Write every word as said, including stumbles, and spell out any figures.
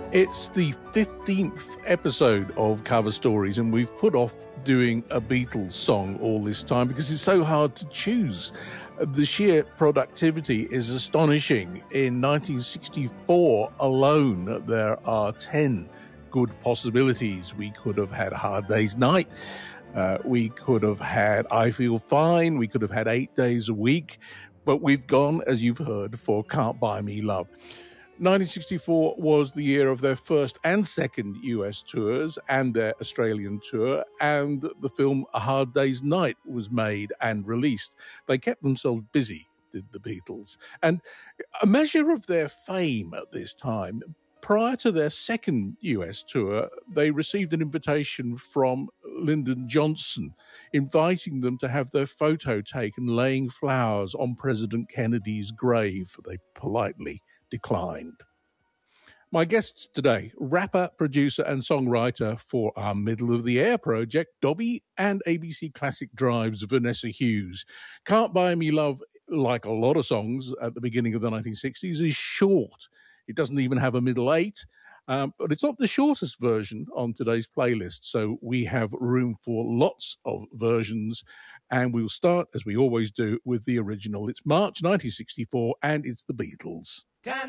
It's the fifteenth episode of Cover Stories, and we've put off doing a Beatles song all this time because it's so hard to choose. The sheer productivity is astonishing. In nineteen sixty-four alone, there are ten good possibilities. We could have had Hard Day's Night. Uh, we could have had I Feel Fine. We could have had Eight Days a Week. But we've gone, as you've heard, for Can't Buy Me Love. nineteen sixty-four was the year of their first and second U S tours and their Australian tour, and the film A Hard Day's Night was made and released. They kept themselves busy, did the Beatles. And a measure of their fame at this time, prior to their second U S tour, they received an invitation from Lyndon Johnson, inviting them to have their photo taken laying flowers on President Kennedy's grave. They politely declined. My guests today, rapper, producer and songwriter for our Middle of the Air project, Dobby, and A B C Classic Drive's Vanessa Hughes. Can't Buy Me Love, like a lot of songs at the beginning of the nineteen sixties, is short. It doesn't even have a middle eight, um, but it's not the shortest version on today's playlist, so we have room for lots of versions, and we'll start, as we always do, with the original. It's March nineteen sixty-four, and it's the Beatles. Can